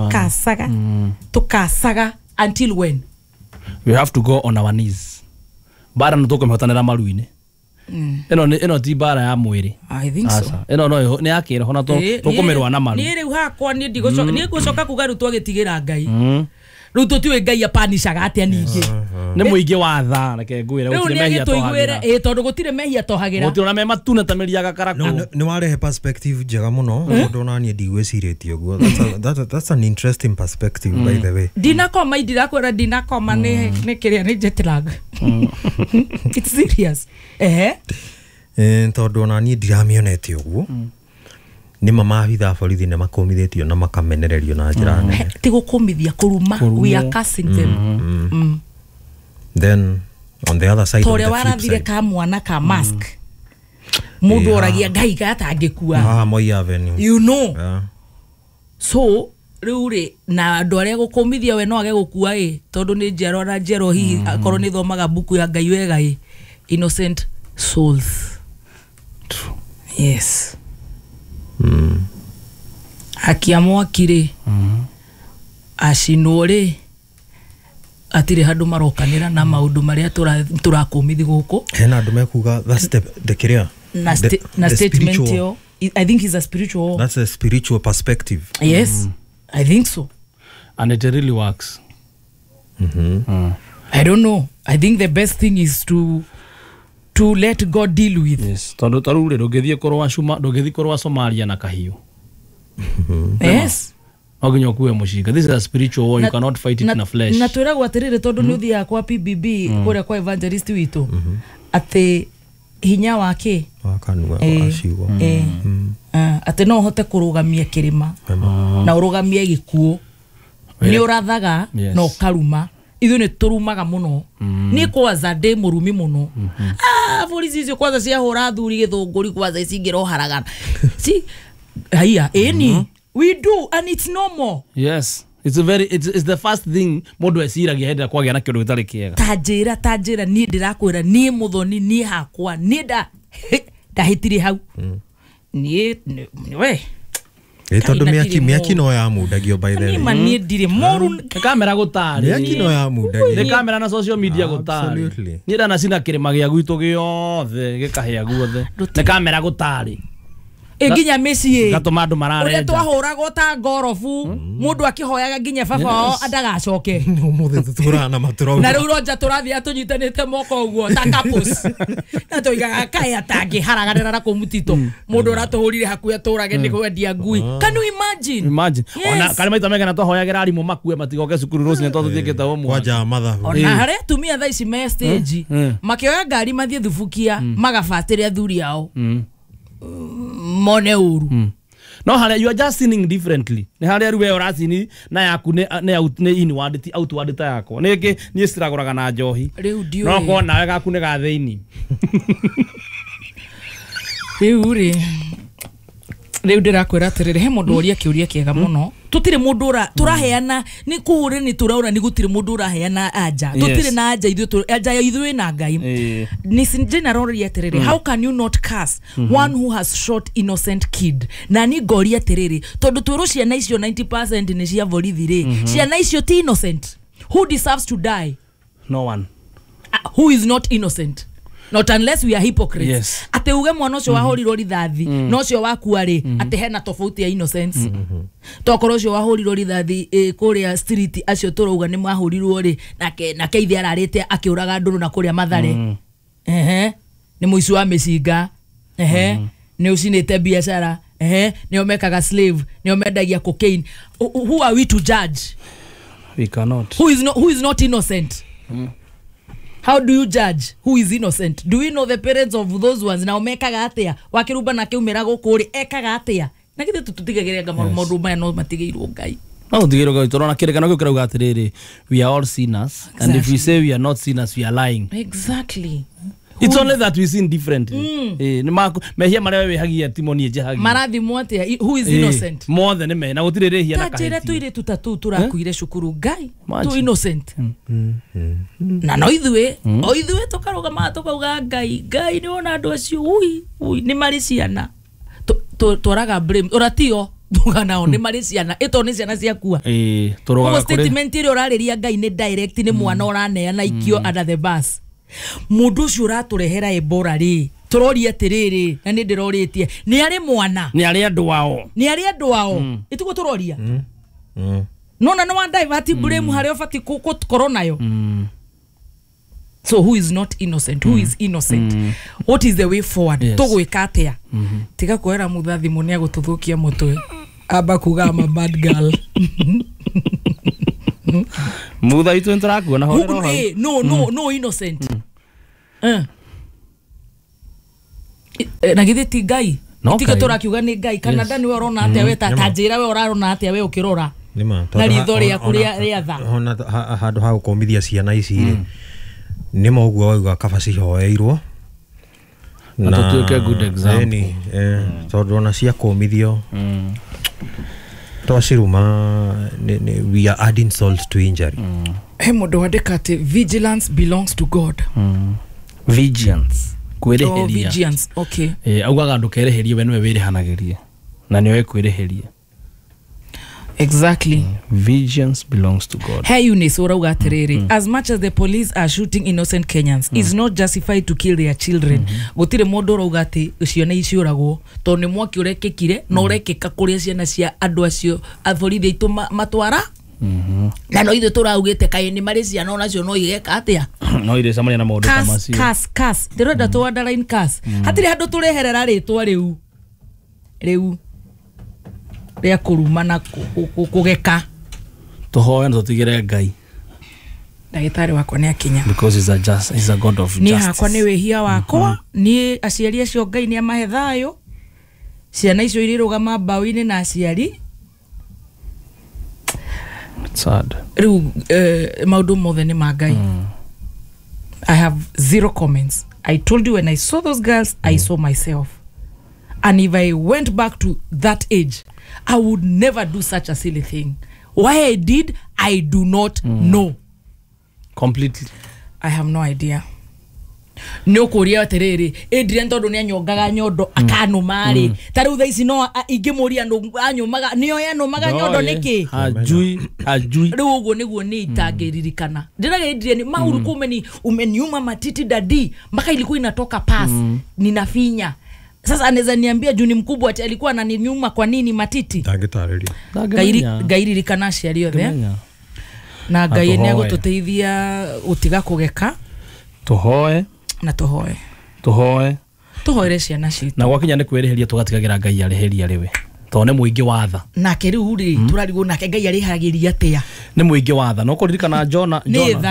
tukasaga until when we have to go on our knees bara no tukomehotanira maruine eno ti bara ya mwiri I think so eno no ni akira hona tukomerwa na maru ni riu hakwa ni ndigocoka ni gucoka kugaru twagitigira ngai riu tutiwe ngai apanishaga atia ningi ni muingi wa tha reke ngwire gutire mehia tohagira tondu gutire mehia tohagira gutire na me matuna tamiriaga karako ni ware perspective njega muno mundu nani ndigwiciretie guo that's an interesting perspective by the way dinakoma idirakwira dinakoma ni kiria ni jet lag it's serious tondu nani ndiramionete uguo ni mama hitha borithi ne makomithitio na makamenererio na njira nene ti gukumithia kuruma we are cursing them then on the other side tore warathire ka mwana ka mask mundu oragia ngai ka atangikua Moi Avenue you know so riure na andu aria gukumithia we no age gukua tondu ni njero na njero hihi akoro ni thomaga buku ya ngai wega innocent souls yes akiamwa kire acinore atire handu marokanira na maundu maria turakumithi guku hena andu mekuga that's the career na statement yo I think is a spiritual that's a spiritual perspective yes I think so and it really works I don't know I think the best thing is to let God deal with yes tondu tarure ndungithie korwa Somalia na kahiu yes oginyo kuwe mushinga this is a spiritual war you cannot fight it in a flesh na twira gwatirire tondu ni uthia kwa PBB kuria kwa evangelist witu ate hinya wake wakanua ashiwa ate no hote kurugamia kirima na urugamia gikuo ni urathaga no karuma ithu ni turumaga muno ni kwaza de murumi muno polisi icio kwanza cia hura thuri githunguri kwanza icingiro haragana see haya we do and it's normal yes it's the first thing mundu esiragia henda kwagia na kindu gitari kiega tajira ni ndirakwira ni muthoni ni hakwa ni ndahitire hau ni we tondu miaki no ya mudagio by the way ni mani ndire moru kamera gutari miaki no ya mudagio ni kamera na social media gutari ni ndana sina kirima gia gwitu giothe gikahia guothe ni kamera gutari nginya meci gatuma andu marare uri twahuragwo ta ngorofu mundu akihoyaga nginya baba adagacoke muthe tuturana maturo na riu roja turathia tunyitanite moko uguo ta kapus na toigaga kaya tangi haraganira na kumutito mundu ratuhurire hakuya turage ni kwendia ngui can you imagine ona kali maita mega na twahoyagira arimu makue matigoke cukuru ruci ne twatuthiekete omwe kwaja matha ona hare tumia tha ici me stage makioya ngari mathie thubukia magafatire athuri ao mone uru no hale you are just sinning differently ne hale ruwe orasini na yaku ne inward ti outward ta yako niki ni straguraga na njohi no ko nawe gaku ne ga theini riu ndirakwira atirire he mundu uria kiuria kiega muno tutire mundu turaheana ni kuure ni turaura ni gutire mundu uraheana anja tutire na anja ithu na ngai ni general atirire how can you not curse one who has shot innocent kid na ni gori atirire tondu turucia na icio 90% ni cia borithi ciana icio ti innocent who deserves to die no one who is not innocent not unless we are hypocrites yes. Ate uge mwana ucio wahorirwo rithathi no ucio wakua ri ate hena tofauti ya innocence tokoro ucio wahorirwo rithathi kuria street acio turouga ni mwahorirwo ri nake ithe ararite akiuraga nduru na kuria Mathare ni muici wa micinga ni ucinite biashara ni omekaga slave ni omendagia cocaine who are we to judge we cannot who is not innocent how do you judge who is innocent? Do we know the parents of those ones? Na omekaga atia wakiruba na kiumira gukuri ekaga atia na githe tututigagirenga maundu maya no matigeirwo ngai no tigero ngai turona kirekano gyo kirauga atiriri we are all sinners and if we say we are not sinners we are lying exactly. It's only that we sin differently. Ni mehia maria we hagia timoni jehagi marathi mwatia who is innocent more than me na gutirire hia na kahiti tajira tuire tutatu turakuire shukuru ngai tu innocent na no ithwe tukaruga matukauga ngai ni ona andu acio ui ni mari ciana turaga blame uratio tugana one mari ciana ito ni ciana cia kuwa turogaga kuri statement iri urariria Ngai ni direct ni mwana uraneana ikio under the bus mundu ucio uraturehera Ebola ri turoria atiriri na ni ndiroritie ni ari mwana ni ari andu wao ituko turoria nona no one divert blame hari ofati kukorwo nayo so who is not innocent who is innocent what is the way forward tugwika atia tiga kwera muthathi munia gututhukia mutwe aba kuga ama bad girl mutha itu ntarakuona ho no innocent na githe ti Ngai tiga turakiuga ni Ngai kana ndani we urona atia we tatanjira we urarona atia we ukirora na ritho ria kuria ria tha hona handu ha gukomithia ciana ici nimo uguo wauga kaba cihoeirwo na tutuke good example tondu ona cia komithio twaciruma we are adding salt to injury he mundu wandika ati vigilance belongs to God vigilance kwereheria vigilance okay augaga ndukereheria we niwe wirihanagiria na niwe kwereheria exactly vigilance belongs to God. Hey Eunice urauga atiriri as much as the police are shooting innocent Kenyans is not justified to kill their children gutire mundu urauga ati ciana iciuragwo to ni mwaki urekekire no urekeka kuria ciana cia andu acio aborithi itu matwara na no ithu turaugite kai ni mari ciana onacio no igeka atia no ire samania na maundu kama cio kas ndirenda tu underline kas hatire handu tureherera ritwa riu ria kuruma na kugeka tuhoya na tutigire Ngai ndagitari wakwa ni akinya because he's a God of justice ni hakwa ni wehia wakwa ni aciari acio Ngai ni amahe thayo ciana icio irirugama bawi-ini na aciari sad riu maundu mothe ni ma Ngai I have zero comments. I told you when I saw those girls I saw myself, and if I went back to that age I would never do such a silly thing. Why I did, I do not know. Completely. I have no idea. No kuria terere Adrian tondu ni anyongaga nyondo akanumari tariu tha ici no ingimuria ndu anyumaga nio yanumaga nyondo niki ajui riu uguo niguo ni itangiririkana ndiraga Adrian mauru kumeni umeniuma matiti dadi mpaka ilikuwa inatoka pass ninafinya. Sasa anaweza niambia juni mkubwa ati alikuwa ananinyuma kwa nini matiti ndagitariria gairiri kana ciario the na Ngai ni agututeithia utiga kugeka tuhoe na tuhoe ciana citu na gwakinya ni kwereheria tugatigagira Ngai areheria riwe tone muingi watha nake riu ri turarigo nake Ngai arihagiria atia ni muingi watha no kuririkana Jona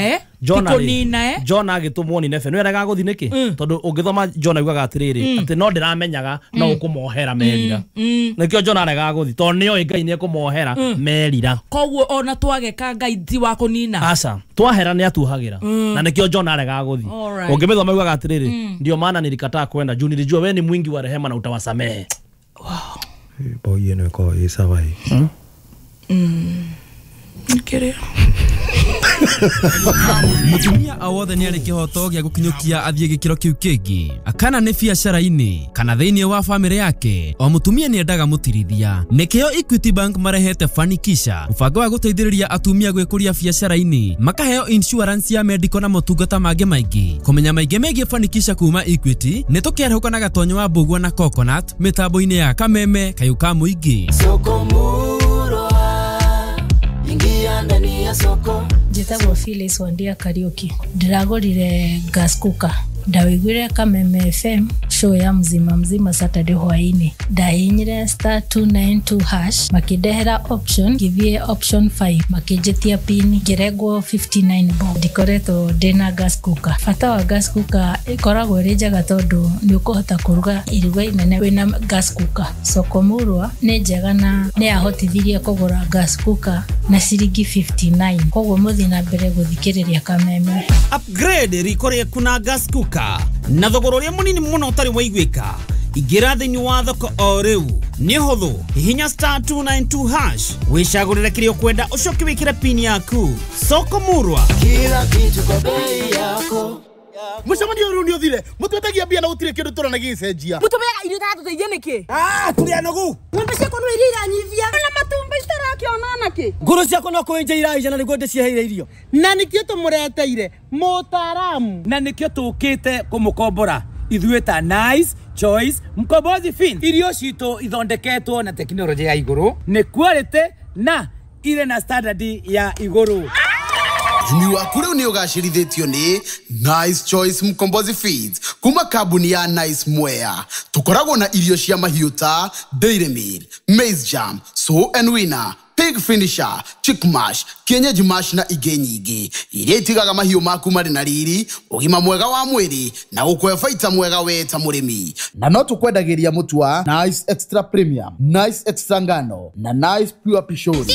Jona agitumwo ni Nebe no eraga guthi niki tondu ungithoma Jona yugaga atiriri ati no ndiramenyaga no ukumohera merira nikio Jona araga guthi tondu nio Ngai ni ekumohera merira koguo ona twageka Ngai ti wa kunina asa twahera ni atuhagira na nikio Jona araga guthi ungimithoma yugaga atiriri ndio maana nilikataa kwenda juu nilijua wewe ni mwingi wa rehema na utawasamehe. Wow. Boy no ko isawai kire mutumia awothe ni ari kihoto gya gukinyukia athie gikiro kiu kingi akana ni biacara-ini kana thiini wa family yake o mutumia ni endaga mutirithia nikio Equity Bank marehete Fanikisha mubango wa guteithiriria atumia gwikuria biacara-ini makaheo insurance ya medical na motungata mangi maingi kumenya maingi megie Fanikisha kuma Equity ni tukiarhuka na gatonyo wa mbugua na coconut mitambo-ini ya Kameme Kayuka Muingi ingia ndani ya soko. Jitagwo Phyllis Wandia Kariuki. Ndiragorire gas cooker. Ndawiguire Kameme FM show ya mzima Saturday hwaini. Ndahinyire *292# makidehera option githie option 5 makijetia pin geregwo 59 bob. Dikoreto dena gas cooker. Fata wa gas cooker ikoragwo rinjaga tondu ni ukuhota kuruga iruga inene wina gas cooker. Sokomurwa ni njega na ni ahotithirie kugura gas cooker na ciringi 59. Koguo muthi na mbere guthikiriria Kameme. Upgrade rikore kuna gas cooker na thogoro ria munini muno utari waiguika igira thini wa thoko o riu ni huthu hihinya *292# wicagurire kirio kwenda ucoke wikire pin yaku Sokomurwa kila kitu kwa bei yako Mucemanio uru ni uthire. Mutwetagia bia na utire kindu turana gicenjia. Mutumega irio ta tuteithie niki? Turia nogu. Ng'ombe ciakwa no iria iranyivia. Na matumba itarakiona naki. Nguru ciakwa no kuenja iraija na niguo ndicieheire irio. Na nikio tumureteire mutaramu. Na nikio tukite kumukombora. Ithuĩ ta Nice Choice Mkombozi Fin. Irio citũ ithondeketwo na teknolojia ya igũrũ, nĩ quality na ile na standard ya igũrũ. Imi waku rĩu nĩ ũgacĩrithĩtio nĩ Nice Choice Mkombozi Feeds kuma kambuni ya Nice Mwea. Tũkoragwo na irio cia mahiũ ta Dairy Meal, Maize Jam, So and Winner, Pig Finisher, Chick Mash, Kienyeji Mash na ingĩ nyingĩ iria itigaga mahiũ maku marĩ na riri, ũgima mwega wa mwĩrĩ na gũkũhe baita mwega we ta mũrĩmi. Na no tũkwendagĩria mũtu wa Nice Extra Premium, Nice Extra Ngano na Nice Pure Pishori.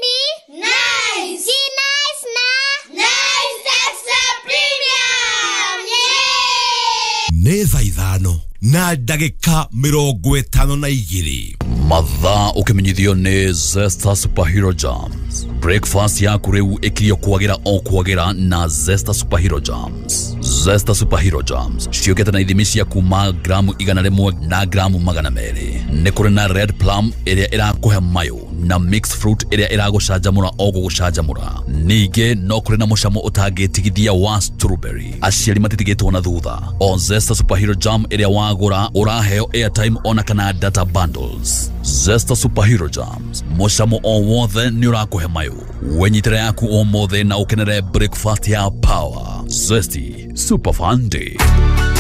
Nĩ thaa ithano na ndagĩka 52 mathaa ũkĩmenyithio nĩ Zesta Superhero Jams. Breakfast yaku rĩu ĩkirio kwagĩra na Zesta Superhero Jams. Zesta Superhero Jams ciũkĩte na ithimi cia kuma gramu 100 na gramu 200. Nĩ kũrĩ na red plum ĩrĩa ĩrakũhe mayo na mixed fruit ĩrĩa ĩragũcanjamũra o gũgũcanjamũra. Ningĩ no kũrĩ na mũcamo ũtangĩtigithia wa strawberry. Aciari matitigĩtwo na thutha. O Zesta Superhero Jam ĩrĩa wagũra ũraheo airtime ona kana data bundles. Zesta Superhero Jams, mũcamo o wothe nĩ ũrakũhe mayo. Wenyitĩre yaku o mothe na ũkenere breakfast ya power. Zesty Super Fun Day.